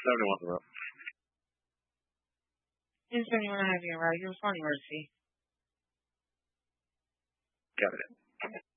71's the rope. And 71 have you arrived? Your phone, Mercy. Got it.